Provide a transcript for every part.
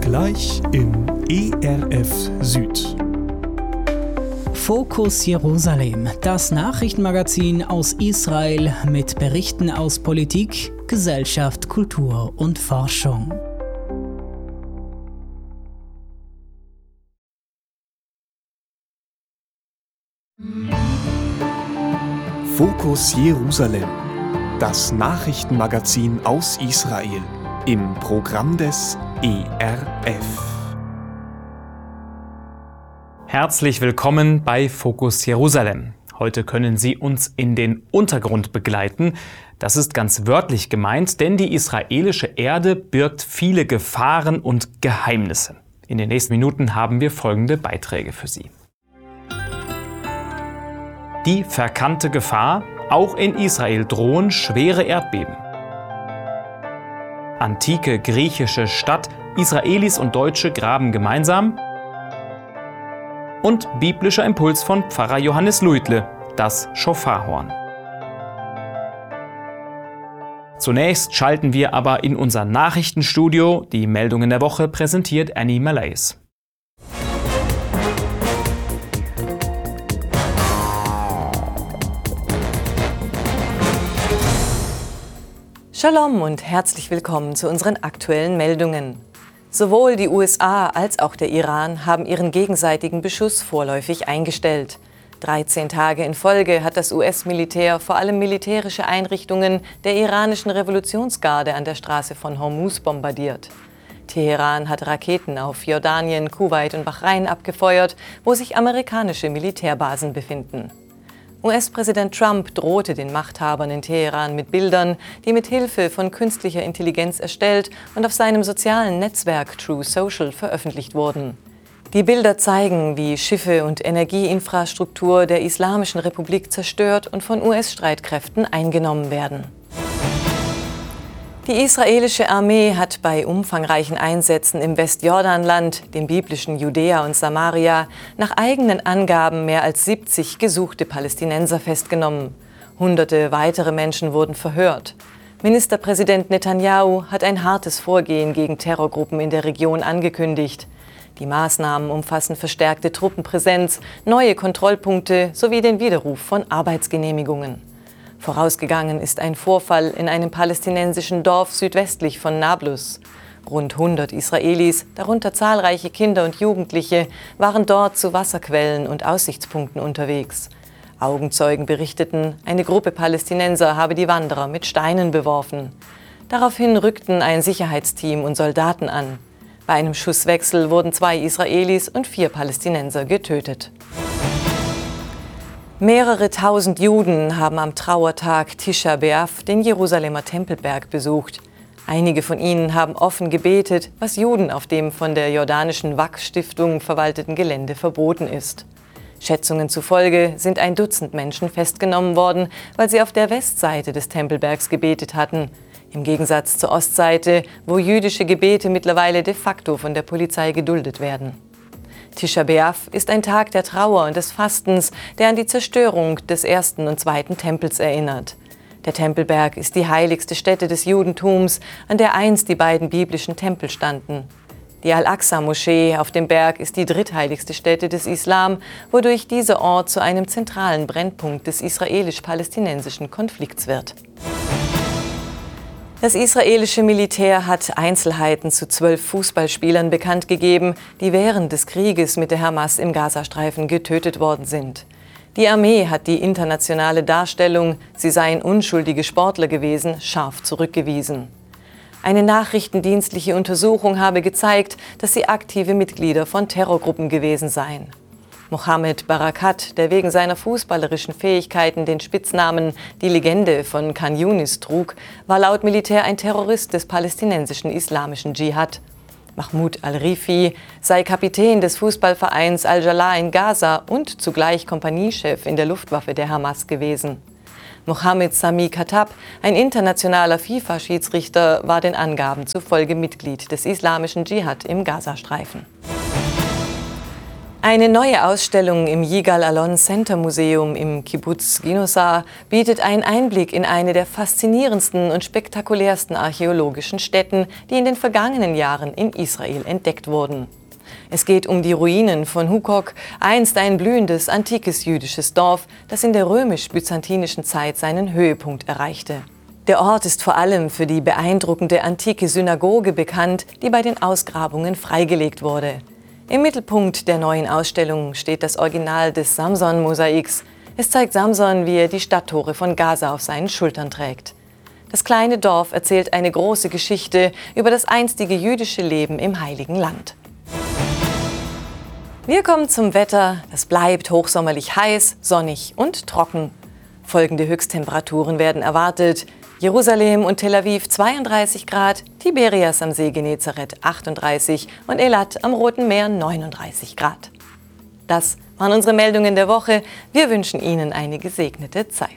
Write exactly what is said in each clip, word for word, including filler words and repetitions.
Gleich im E R F Süd. Fokus Jerusalem, das Nachrichtenmagazin aus Israel mit Berichten aus Politik, Gesellschaft, Kultur und Forschung. Fokus Jerusalem, das Nachrichtenmagazin aus Israel im Programm des E R F. Herzlich willkommen bei Fokus Jerusalem. Heute können Sie uns in den Untergrund begleiten. Das ist ganz wörtlich gemeint, denn die israelische Erde birgt viele Gefahren und Geheimnisse. In den nächsten Minuten haben wir folgende Beiträge für Sie. Die verkannte Gefahr: Auch in Israel drohen schwere Erdbeben. Antike griechische Stadt: Israelis und Deutsche graben gemeinsam. Und biblischer Impuls von Pfarrer Johannes Luitle: das Schofarhorn. Zunächst schalten wir aber in unser Nachrichtenstudio. Die Meldungen der Woche präsentiert Annie Malays. Shalom und herzlich willkommen zu unseren aktuellen Meldungen. Sowohl die U S A als auch der Iran haben ihren gegenseitigen Beschuss vorläufig eingestellt. dreizehn Tage in Folge hat das U S-Militär vor allem militärische Einrichtungen der iranischen Revolutionsgarde an der Straße von Hormuz bombardiert. Teheran hat Raketen auf Jordanien, Kuwait und Bahrain abgefeuert, wo sich amerikanische Militärbasen befinden. U S-Präsident Trump drohte den Machthabern in Teheran mit Bildern, die mit Hilfe von künstlicher Intelligenz erstellt und auf seinem sozialen Netzwerk True Social veröffentlicht wurden. Die Bilder zeigen, wie Schiffe und Energieinfrastruktur der Islamischen Republik zerstört und von U S-Streitkräften eingenommen werden. Die israelische Armee hat bei umfangreichen Einsätzen im Westjordanland, dem biblischen Judäa und Samaria, nach eigenen Angaben mehr als siebzig gesuchte Palästinenser festgenommen. Hunderte weitere Menschen wurden verhört. Ministerpräsident Netanyahu hat ein hartes Vorgehen gegen Terrorgruppen in der Region angekündigt. Die Maßnahmen umfassen verstärkte Truppenpräsenz, neue Kontrollpunkte sowie den Widerruf von Arbeitsgenehmigungen. Vorausgegangen ist ein Vorfall in einem palästinensischen Dorf südwestlich von Nablus. Rund hundert Israelis, darunter zahlreiche Kinder und Jugendliche, waren dort zu Wasserquellen und Aussichtspunkten unterwegs. Augenzeugen berichteten, eine Gruppe Palästinenser habe die Wanderer mit Steinen beworfen. Daraufhin rückten ein Sicherheitsteam und Soldaten an. Bei einem Schusswechsel wurden zwei Israelis und vier Palästinenser getötet. Mehrere tausend Juden haben am Trauertag Tisha B'Av den Jerusalemer Tempelberg besucht. Einige von ihnen haben offen gebetet, was Juden auf dem von der jordanischen Waqf-Stiftung verwalteten Gelände verboten ist. Schätzungen zufolge sind ein Dutzend Menschen festgenommen worden, weil sie auf der Westseite des Tempelbergs gebetet hatten. Im Gegensatz zur Ostseite, wo jüdische Gebete mittlerweile de facto von der Polizei geduldet werden. Tisha B'Av ist ein Tag der Trauer und des Fastens, der an die Zerstörung des ersten und zweiten Tempels erinnert. Der Tempelberg ist die heiligste Stätte des Judentums, an der einst die beiden biblischen Tempel standen. Die Al-Aqsa-Moschee auf dem Berg ist die drittheiligste Stätte des Islam, wodurch dieser Ort zu einem zentralen Brennpunkt des israelisch-palästinensischen Konflikts wird. Das israelische Militär hat Einzelheiten zu zwölf Fußballspielern bekannt gegeben, die während des Krieges mit der Hamas im Gazastreifen getötet worden sind. Die Armee hat die internationale Darstellung, sie seien unschuldige Sportler gewesen, scharf zurückgewiesen. Eine nachrichtendienstliche Untersuchung habe gezeigt, dass sie aktive Mitglieder von Terrorgruppen gewesen seien. Mohammed Barakat, der wegen seiner fußballerischen Fähigkeiten den Spitznamen die Legende von Khan Yunis trug, war laut Militär ein Terrorist des palästinensischen islamischen Dschihad. Mahmoud al-Rifi sei Kapitän des Fußballvereins Al-Jalaa in Gaza und zugleich Kompaniechef in der Luftwaffe der Hamas gewesen. Mohammed Sami Khattab, ein internationaler FIFA-Schiedsrichter, war den Angaben zufolge Mitglied des islamischen Dschihad im Gazastreifen. Eine neue Ausstellung im Yigal Allon Center Museum im Kibbuz Ginosar bietet einen Einblick in eine der faszinierendsten und spektakulärsten archäologischen Stätten, die in den vergangenen Jahren in Israel entdeckt wurden. Es geht um die Ruinen von Hukok, einst ein blühendes antikes jüdisches Dorf, das in der römisch-byzantinischen Zeit seinen Höhepunkt erreichte. Der Ort ist vor allem für die beeindruckende antike Synagoge bekannt, die bei den Ausgrabungen freigelegt wurde. Im Mittelpunkt der neuen Ausstellung steht das Original des Samson-Mosaiks. Es zeigt Samson, wie er die Stadttore von Gaza auf seinen Schultern trägt. Das kleine Dorf erzählt eine große Geschichte über das einstige jüdische Leben im Heiligen Land. Wir kommen zum Wetter. Es bleibt hochsommerlich heiß, sonnig und trocken. Folgende Höchsttemperaturen werden erwartet: Jerusalem und Tel Aviv zweiunddreißig Grad, Tiberias am See Genezareth achtunddreißig und Elat am Roten Meer neununddreißig Grad. Das waren unsere Meldungen der Woche. Wir wünschen Ihnen eine gesegnete Zeit.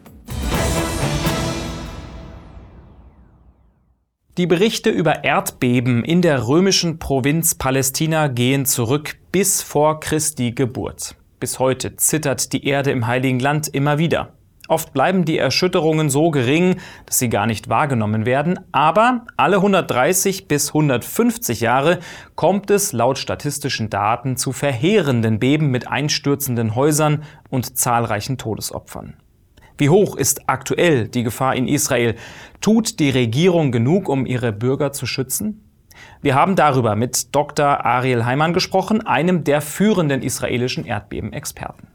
Die Berichte über Erdbeben in der römischen Provinz Palästina gehen zurück bis vor Christi Geburt. Bis heute zittert die Erde im Heiligen Land immer wieder. Oft bleiben die Erschütterungen so gering, dass sie gar nicht wahrgenommen werden. Aber alle hundertdreißig bis hundertfünfzig Jahre kommt es laut statistischen Daten zu verheerenden Beben mit einstürzenden Häusern und zahlreichen Todesopfern. Wie hoch ist aktuell die Gefahr in Israel? Tut die Regierung genug, um ihre Bürger zu schützen? Wir haben darüber mit Doktor Ariel Heimann gesprochen, einem der führenden israelischen Erdbebenexperten.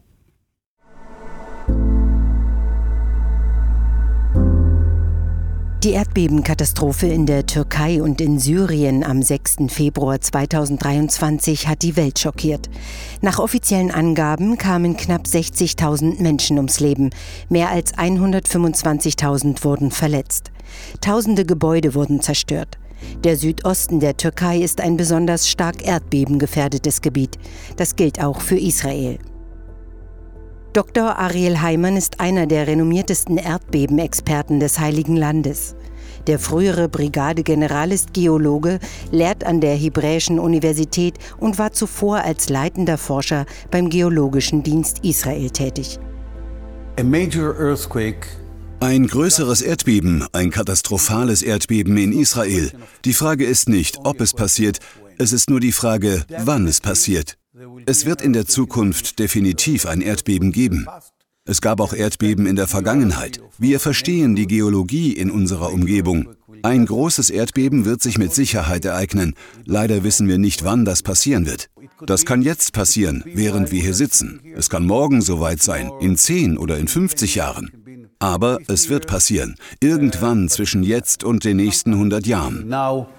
Die Erdbebenkatastrophe in der Türkei und in Syrien am sechsten Februar zweitausenddreiundzwanzig hat die Welt schockiert. Nach offiziellen Angaben kamen knapp sechzigtausend Menschen ums Leben. Mehr als hundertfünfundzwanzigtausend wurden verletzt. Tausende Gebäude wurden zerstört. Der Südosten der Türkei ist ein besonders stark erdbebengefährdetes Gebiet. Das gilt auch für Israel. Doktor Ariel Heimann ist einer der renommiertesten Erdbebenexperten des Heiligen Landes. Der frühere Brigadegeneral ist Geologe, lehrt an der Hebräischen Universität und war zuvor als leitender Forscher beim Geologischen Dienst Israel tätig. Ein größeres Erdbeben, ein katastrophales Erdbeben in Israel. Die Frage ist nicht, ob es passiert, es ist nur die Frage, wann es passiert. Es wird in der Zukunft definitiv ein Erdbeben geben. Es gab auch Erdbeben in der Vergangenheit. Wir verstehen die Geologie in unserer Umgebung. Ein großes Erdbeben wird sich mit Sicherheit ereignen. Leider wissen wir nicht, wann das passieren wird. Das kann jetzt passieren, während wir hier sitzen. Es kann morgen soweit sein, in zehn oder in fünfzig Jahren. Aber es wird passieren, irgendwann zwischen jetzt und den nächsten hundert Jahren.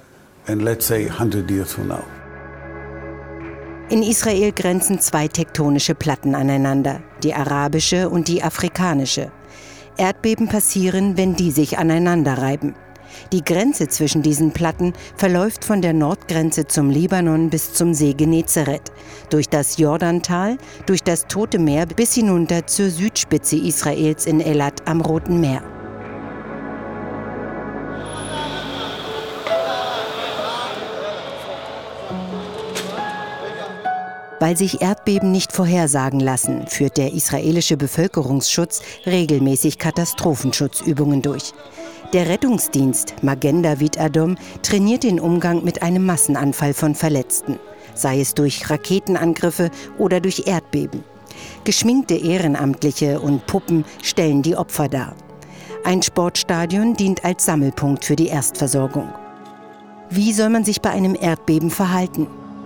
In Israel grenzen zwei tektonische Platten aneinander, die arabische und die afrikanische. Erdbeben passieren, wenn die sich aneinander reiben. Die Grenze zwischen diesen Platten verläuft von der Nordgrenze zum Libanon bis zum See Genezareth, durch das Jordantal, durch das Tote Meer bis hinunter zur Südspitze Israels in Elat am Roten Meer. Weil sich Erdbeben nicht vorhersagen lassen, führt der israelische Bevölkerungsschutz regelmäßig Katastrophenschutzübungen durch. Der Rettungsdienst Magen David Adom trainiert den Umgang mit einem Massenanfall von Verletzten, sei es durch Raketenangriffe oder durch Erdbeben. Geschminkte Ehrenamtliche und Puppen stellen die Opfer dar. Ein Sportstadion dient als Sammelpunkt für die Erstversorgung. Wie soll man sich bei einem Erdbeben verhalten?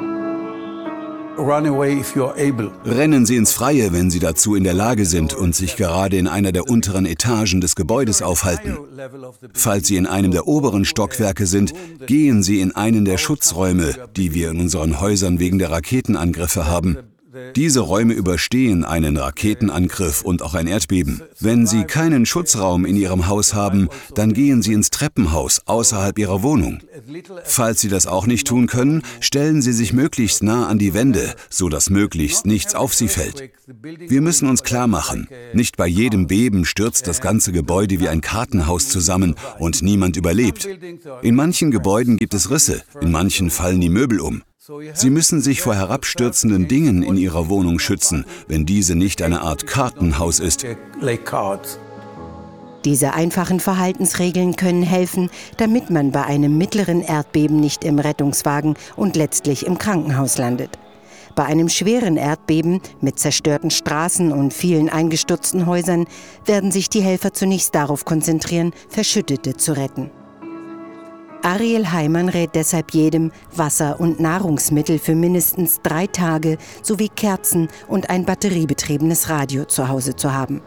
Rennen Sie ins Freie, wenn Sie dazu in der Lage sind und sich gerade in einer der unteren Etagen des Gebäudes aufhalten. Falls Sie in einem der oberen Stockwerke sind, gehen Sie in einen der Schutzräume, die wir in unseren Häusern wegen der Raketenangriffe haben. Diese Räume überstehen einen Raketenangriff und auch ein Erdbeben. Wenn Sie keinen Schutzraum in Ihrem Haus haben, dann gehen Sie ins Treppenhaus außerhalb Ihrer Wohnung. Falls Sie das auch nicht tun können, stellen Sie sich möglichst nah an die Wände, sodass möglichst nichts auf Sie fällt. Wir müssen uns klar machen, nicht bei jedem Beben stürzt das ganze Gebäude wie ein Kartenhaus zusammen und niemand überlebt. In manchen Gebäuden gibt es Risse, in manchen fallen die Möbel um. Sie müssen sich vor herabstürzenden Dingen in ihrer Wohnung schützen, wenn diese nicht eine Art Kartenhaus ist. Diese einfachen Verhaltensregeln können helfen, damit man bei einem mittleren Erdbeben nicht im Rettungswagen und letztlich im Krankenhaus landet. Bei einem schweren Erdbeben mit zerstörten Straßen und vielen eingestürzten Häusern werden sich die Helfer zunächst darauf konzentrieren, Verschüttete zu retten. Ariel Heimann rät deshalb jedem, Wasser und Nahrungsmittel für mindestens drei Tage sowie Kerzen und ein batteriebetriebenes Radio zu Hause zu haben.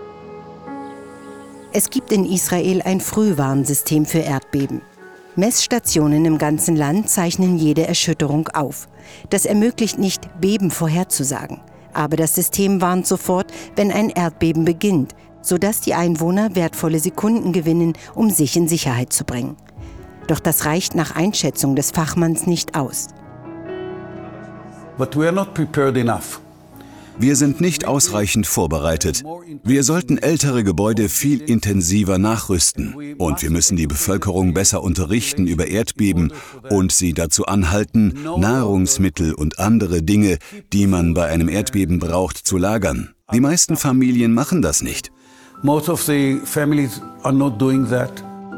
Es gibt in Israel ein Frühwarnsystem für Erdbeben. Messstationen im ganzen Land zeichnen jede Erschütterung auf. Das ermöglicht nicht, Beben vorherzusagen. Aber das System warnt sofort, wenn ein Erdbeben beginnt, sodass die Einwohner wertvolle Sekunden gewinnen, um sich in Sicherheit zu bringen. Doch das reicht nach Einschätzung des Fachmanns nicht aus. But we are not prepared enough. Wir sind nicht ausreichend vorbereitet. Wir sollten ältere Gebäude viel intensiver nachrüsten. Und wir müssen die Bevölkerung besser unterrichten über Erdbeben und sie dazu anhalten, Nahrungsmittel und andere Dinge, die man bei einem Erdbeben braucht, zu lagern. Die meisten Familien machen das nicht. Most of the families are not doing that.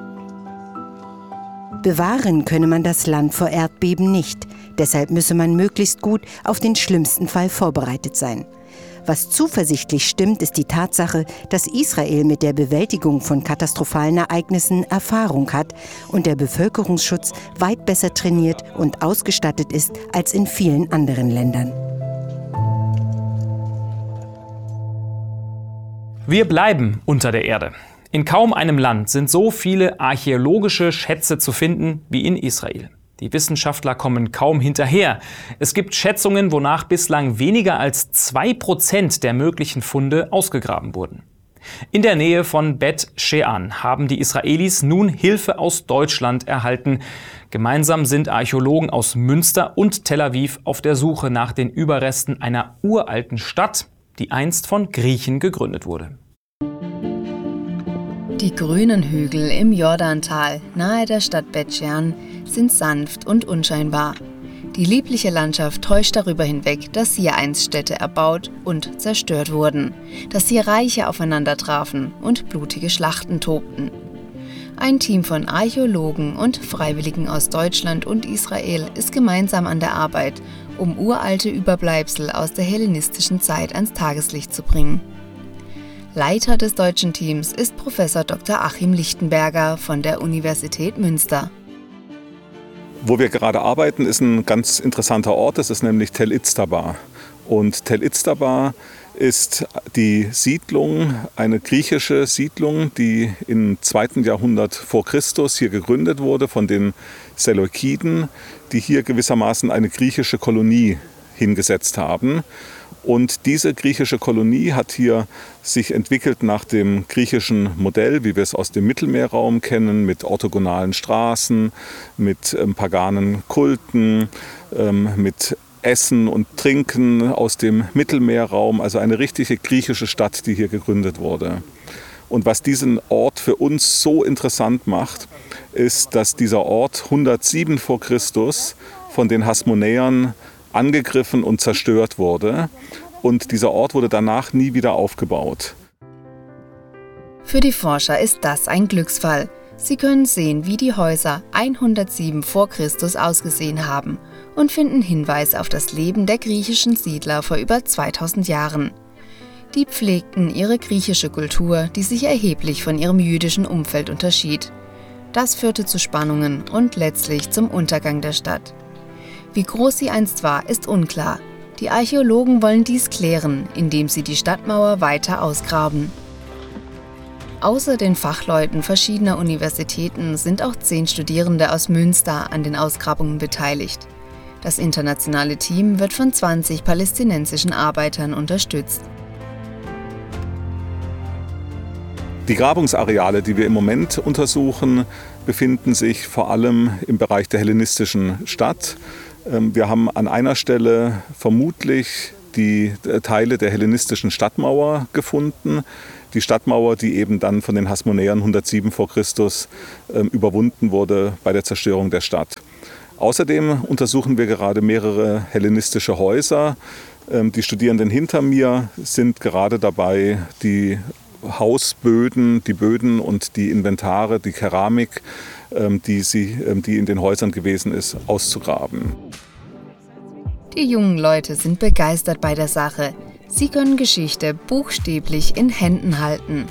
Bewahren könne man das Land vor Erdbeben nicht. Deshalb müsse man möglichst gut auf den schlimmsten Fall vorbereitet sein. Was zuversichtlich stimmt, ist die Tatsache, dass Israel mit der Bewältigung von katastrophalen Ereignissen Erfahrung hat und der Bevölkerungsschutz weit besser trainiert und ausgestattet ist als in vielen anderen Ländern. Wir bleiben unter der Erde. In kaum einem Land sind so viele archäologische Schätze zu finden wie in Israel. Die Wissenschaftler kommen kaum hinterher. Es gibt Schätzungen, wonach bislang weniger als zwei Prozent der möglichen Funde ausgegraben wurden. In der Nähe von Bet Shean haben die Israelis nun Hilfe aus Deutschland erhalten. Gemeinsam sind Archäologen aus Münster und Tel Aviv auf der Suche nach den Überresten einer uralten Stadt, die einst von Griechen gegründet wurde. Die grünen Hügel im Jordantal nahe der Stadt Bet Shean sind sanft und unscheinbar. Die liebliche Landschaft täuscht darüber hinweg, dass hier einst Städte erbaut und zerstört wurden, dass hier Reiche aufeinander trafen und blutige Schlachten tobten. Ein Team von Archäologen und Freiwilligen aus Deutschland und Israel ist gemeinsam an der Arbeit, um uralte Überbleibsel aus der hellenistischen Zeit ans Tageslicht zu bringen. Leiter des deutschen Teams ist Professor Doktor Achim Lichtenberger von der Universität Münster. Wo wir gerade arbeiten, ist ein ganz interessanter Ort, das ist nämlich Tel Itztabar. Und Tel Itztabar ist die Siedlung, eine griechische Siedlung, die im zweiten Jahrhundert vor Christus hier gegründet wurde von den Seleukiden, die hier gewissermaßen eine griechische Kolonie hingesetzt haben. Und diese griechische Kolonie hat hier sich entwickelt nach dem griechischen Modell, wie wir es aus dem Mittelmeerraum kennen, mit orthogonalen Straßen, mit ähm, paganen Kulten, ähm, mit Essen und Trinken aus dem Mittelmeerraum, also eine richtige griechische Stadt, die hier gegründet wurde. Und was diesen Ort für uns so interessant macht, ist, dass dieser Ort hundertsieben vor Christus von den Hasmonäern angegriffen und zerstört wurde. Und dieser Ort wurde danach nie wieder aufgebaut. Für die Forscher ist das ein Glücksfall. Sie können sehen, wie die Häuser hundertsieben vor Christus ausgesehen haben und finden Hinweise auf das Leben der griechischen Siedler vor über zweitausend Jahren. Die pflegten ihre griechische Kultur, die sich erheblich von ihrem jüdischen Umfeld unterschied. Das führte zu Spannungen und letztlich zum Untergang der Stadt. Wie groß sie einst war, ist unklar. Die Archäologen wollen dies klären, indem sie die Stadtmauer weiter ausgraben. Außer den Fachleuten verschiedener Universitäten sind auch zehn Studierende aus Münster an den Ausgrabungen beteiligt. Das internationale Team wird von zwanzig palästinensischen Arbeitern unterstützt. Die Grabungsareale, die wir im Moment untersuchen, befinden sich vor allem im Bereich der hellenistischen Stadt. Wir haben an einer Stelle vermutlich die Teile der hellenistischen Stadtmauer gefunden. Die Stadtmauer, die eben dann von den Hasmonäern hundertsieben vor Christus überwunden wurde bei der Zerstörung der Stadt. Außerdem untersuchen wir gerade mehrere hellenistische Häuser. Die Studierenden hinter mir sind gerade dabei, die Hausböden, die Böden und die Inventare, die Keramik, die, sie, die in den Häusern gewesen ist, auszugraben. Die jungen Leute sind begeistert bei der Sache. Sie können Geschichte buchstäblich in Händen halten.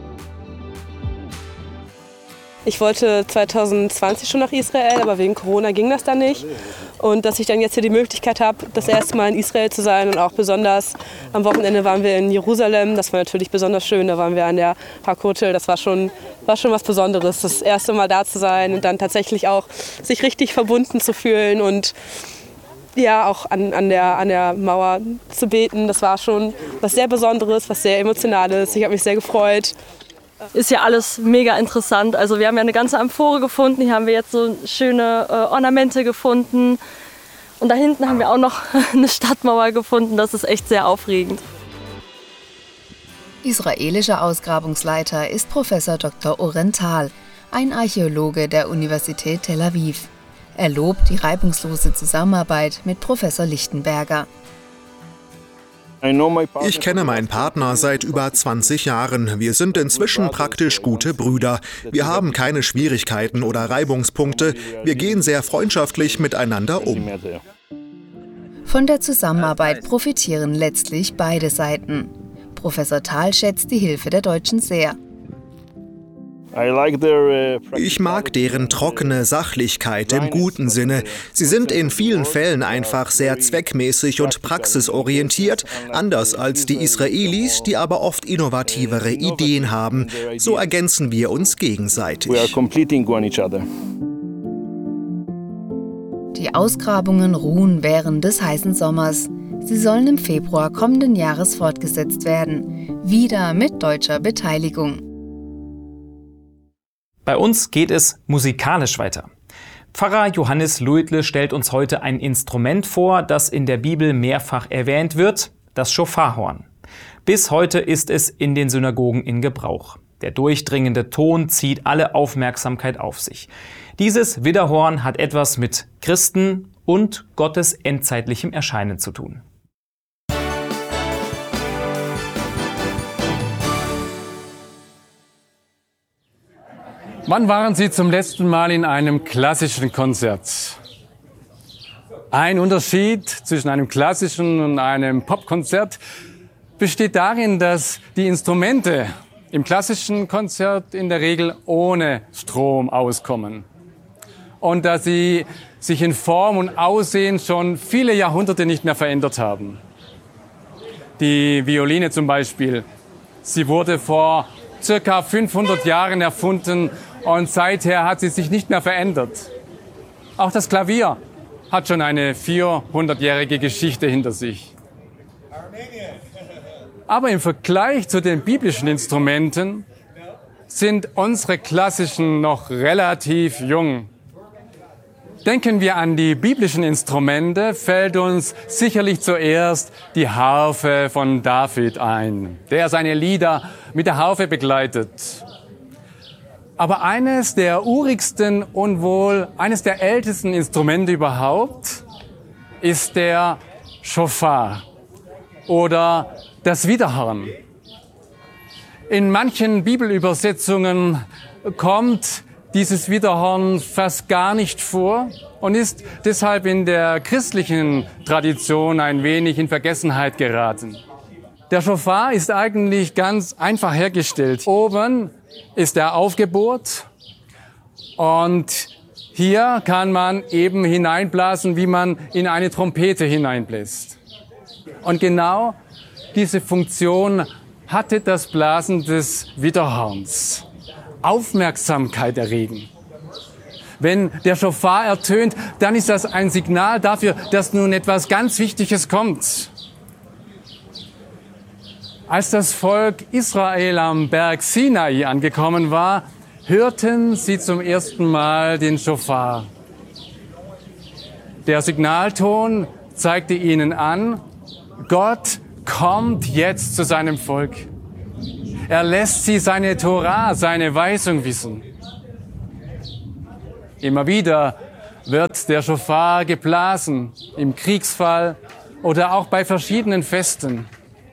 Ich wollte zwanzig zwanzig schon nach Israel, aber wegen Corona ging das dann nicht. Und dass ich dann jetzt hier die Möglichkeit habe, das erste Mal in Israel zu sein und auch besonders am Wochenende waren wir in Jerusalem. Das war natürlich besonders schön, da waren wir an der Hakotel. Das war schon, war schon was Besonderes, das erste Mal da zu sein und dann tatsächlich auch sich richtig verbunden zu fühlen und ja, auch an, an, der, an der Mauer zu beten. Das war schon was sehr Besonderes, was sehr Emotionales. Ich habe mich sehr gefreut. Ist ja alles mega interessant. Also wir haben ja eine ganze Amphore gefunden, hier haben wir jetzt so schöne äh, Ornamente gefunden. Und da hinten haben wir auch noch eine Stadtmauer gefunden. Das ist echt sehr aufregend. Israelischer Ausgrabungsleiter ist Professor Doktor Oren Tal, ein Archäologe der Universität Tel Aviv. Er lobt die reibungslose Zusammenarbeit mit Professor Lichtenberger. Ich kenne meinen Partner seit über zwanzig Jahren. Wir sind inzwischen praktisch gute Brüder. Wir haben keine Schwierigkeiten oder Reibungspunkte. Wir gehen sehr freundschaftlich miteinander um. Von der Zusammenarbeit profitieren letztlich beide Seiten. Professor Tal schätzt die Hilfe der Deutschen sehr. Ich mag deren trockene Sachlichkeit im guten Sinne. Sie sind in vielen Fällen einfach sehr zweckmäßig und praxisorientiert, anders als die Israelis, die aber oft innovativere Ideen haben. So ergänzen wir uns gegenseitig. Die Ausgrabungen ruhen während des heißen Sommers. Sie sollen im Februar kommenden Jahres fortgesetzt werden, wieder mit deutscher Beteiligung. Bei uns geht es musikalisch weiter. Pfarrer Johannes Luitle stellt uns heute ein Instrument vor, das in der Bibel mehrfach erwähnt wird, das Schofarhorn. Bis heute ist es in den Synagogen in Gebrauch. Der durchdringende Ton zieht alle Aufmerksamkeit auf sich. Dieses Widderhorn hat etwas mit Christen und Gottes endzeitlichem Erscheinen zu tun. Wann waren Sie zum letzten Mal in einem klassischen Konzert? Ein Unterschied zwischen einem klassischen und einem Popkonzert besteht darin, dass die Instrumente im klassischen Konzert in der Regel ohne Strom auskommen und dass sie sich in Form und Aussehen schon viele Jahrhunderte nicht mehr verändert haben. Die Violine zum Beispiel, sie wurde vor circa fünfhundert Jahren erfunden und seither hat sie sich nicht mehr verändert. Auch das Klavier hat schon eine vierhundertjährige Geschichte hinter sich. Aber im Vergleich zu den biblischen Instrumenten sind unsere klassischen noch relativ jung. Denken wir an die biblischen Instrumente, fällt uns sicherlich zuerst die Harfe von David ein, der seine Lieder mit der Harfe begleitet. Aber eines der urigsten und wohl eines der ältesten Instrumente überhaupt ist der Schofar oder das Widderhorn. In manchen Bibelübersetzungen kommt dieses Widderhorn fast gar nicht vor und ist deshalb in der christlichen Tradition ein wenig in Vergessenheit geraten. Der Schofar ist eigentlich ganz einfach hergestellt. Oben ist der Aufgebohrt und hier kann man eben hineinblasen, wie man in eine Trompete hineinbläst. Und genau diese Funktion hatte das Blasen des Widderhorns. Aufmerksamkeit erregen. Wenn der Schofar ertönt, dann ist das ein Signal dafür, dass nun etwas ganz Wichtiges kommt. Als das Volk Israel am Berg Sinai angekommen war, hörten sie zum ersten Mal den Schofar. Der Signalton zeigte ihnen an, Gott kommt jetzt zu seinem Volk. Er lässt sie seine Tora, seine Weisung wissen. Immer wieder wird der Schofar geblasen, im Kriegsfall oder auch bei verschiedenen Festen.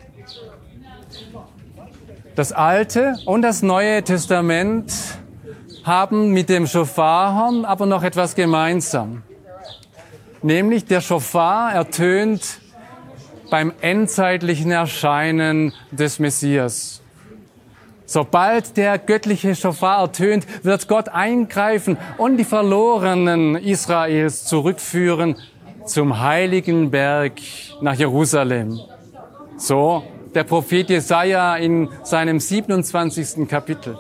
Das Alte und das Neue Testament haben mit dem Schofarhorn aber noch etwas gemeinsam. Nämlich der Schofar ertönt beim endzeitlichen Erscheinen des Messias. Sobald der göttliche Schofar ertönt, wird Gott eingreifen und die Verlorenen Israels zurückführen zum heiligen Berg nach Jerusalem. So der Prophet Jesaja in seinem siebenundzwanzigsten Kapitel.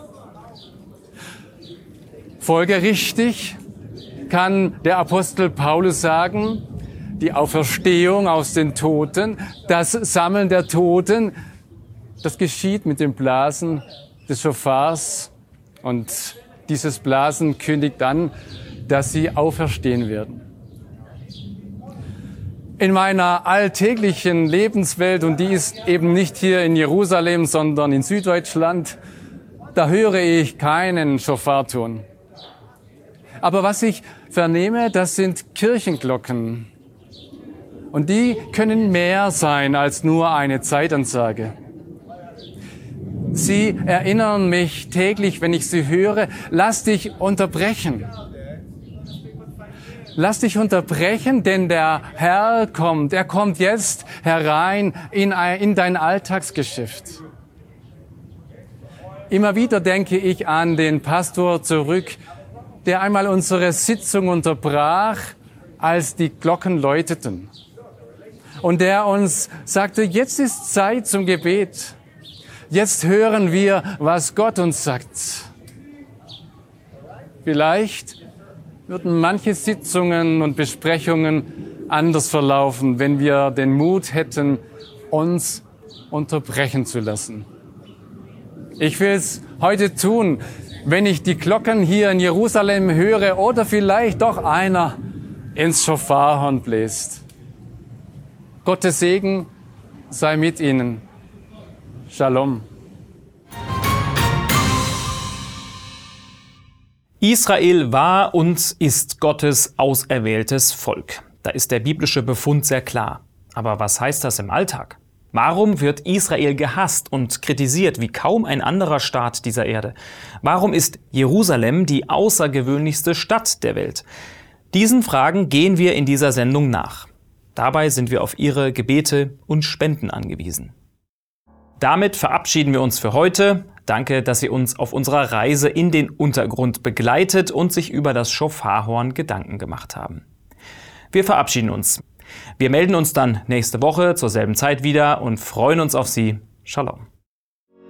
Folgerichtig kann der Apostel Paulus sagen, die Auferstehung aus den Toten, das Sammeln der Toten, das geschieht mit dem Blasen des Schofars. Und dieses Blasen kündigt an, dass sie auferstehen werden. In meiner alltäglichen Lebenswelt, und die ist eben nicht hier in Jerusalem, sondern in Süddeutschland, da höre ich keinen Schofarton. Aber was ich vernehme, das sind Kirchenglocken. Und die können mehr sein als nur eine Zeitansage. Sie erinnern mich täglich, wenn ich sie höre, lass dich unterbrechen. Lass dich unterbrechen, denn der Herr kommt. Er kommt jetzt herein in, in dein Alltagsgeschäft. Immer wieder denke ich an den Pastor zurück, der einmal unsere Sitzung unterbrach, als die Glocken läuteten. Und der uns sagte, jetzt ist Zeit zum Gebet. Jetzt hören wir, was Gott uns sagt. Vielleicht würden manche Sitzungen und Besprechungen anders verlaufen, wenn wir den Mut hätten, uns unterbrechen zu lassen. Ich will es heute tun, wenn ich die Glocken hier in Jerusalem höre oder vielleicht doch einer ins Schofarhorn bläst. Gottes Segen sei mit Ihnen. Shalom. Israel war und ist Gottes auserwähltes Volk. Da ist der biblische Befund sehr klar. Aber was heißt das im Alltag? Warum wird Israel gehasst und kritisiert wie kaum ein anderer Staat dieser Erde? Warum ist Jerusalem die außergewöhnlichste Stadt der Welt? Diesen Fragen gehen wir in dieser Sendung nach. Dabei sind wir auf Ihre Gebete und Spenden angewiesen. Damit verabschieden wir uns für heute. Danke, dass Sie uns auf unserer Reise in den Untergrund begleitet und sich über das Schofarhorn Gedanken gemacht haben. Wir verabschieden uns. Wir melden uns dann nächste Woche zur selben Zeit wieder und freuen uns auf Sie. Shalom.